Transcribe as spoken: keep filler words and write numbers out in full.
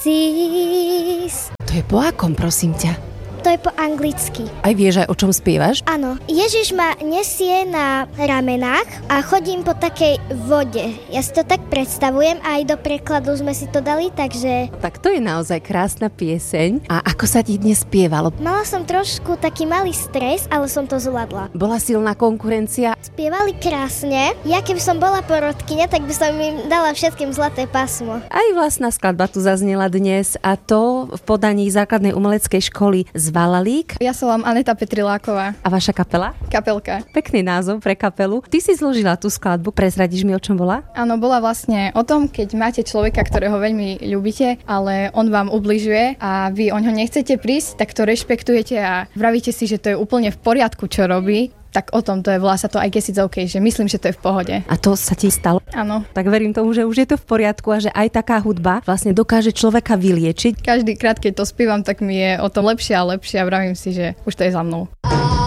Jesus. To je po akom, prosím ťa? To je po anglicky. Aj vieš, aj o čom spievaš? Áno. Ježiš ma nesie na ramenách a chodím po takej vode. Ja si to tak predstavujem a aj do prekladu sme si to dali, takže... Tak to je naozaj krásna pieseň. A ako sa ti dnes spievalo? Mala som trošku taký malý stres, ale som to zvládla. Bola silná konkurencia? Spievali krásne. Ja keby som bola porodkyňa, tak by som im dala všetkým zlaté pásmo. Aj vlastná skladba tu zaznela dnes a to v podaní základnej umeleckej školy z Valalík. Ja sa volám Aneta Petriláková. A vaša kapela? Kapelka. Pekný názov pre kapelu. Ty si zložila tú skladbu, prezradíš mi, o čom bola? Áno, bola vlastne o tom, keď máte človeka, ktorého veľmi ľúbite, ale on vám ubližuje a vy o ňo nechcete prísť, tak to rešpektujete a vravíte si, že to je úplne v poriadku, čo robí. Tak o tom to je, volá sa to I guess it's okay, že myslím, že to je v pohode. A to sa ti stalo? Áno. Tak verím tomu, že už je to v poriadku a že aj taká hudba vlastne dokáže človeka vyliečiť. Každý krát, keď to spievam, tak mi je o tom lepšie a lepšie a vravím si, že už to je za mnou.